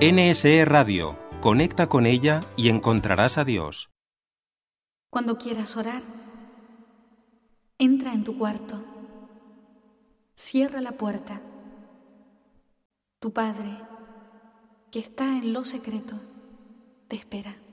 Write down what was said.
NSE Radio. Conecta con ella y encontrarás a Dios. Cuando quieras orar, entra en tu cuarto. Cierra la puerta. Tu Padre, que está en lo secreto, te espera.